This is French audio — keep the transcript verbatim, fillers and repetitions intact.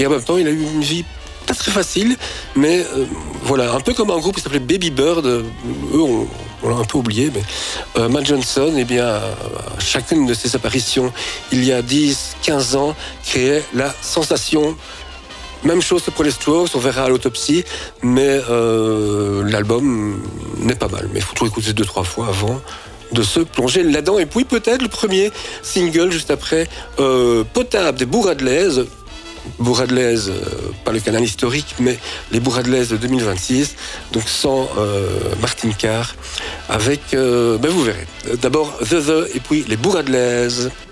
Et en même temps, il a eu une vie pas très facile, mais euh, voilà, un peu comme un groupe qui s'appelait Baby Bird. Eux, on, on l'a un peu oublié, mais euh, Matt Johnson, eh bien, à chacune de ses apparitions, il y a dix, quinze ans, créait la sensation. Même chose que pour les Strokes, on verra à l'autopsie, mais euh, l'album n'est pas mal. Mais il faut toujours écouter deux, trois fois avant de se plonger là-dedans. Et puis peut-être le premier single juste après, euh, Potable des Bourradelaise. Bourradelaise, euh, pas le canal historique, mais les Bourradelaise de deux mille vingt-six, donc sans euh, Martin Carr, avec, euh, ben vous verrez, d'abord The The et puis les Bourradelaise.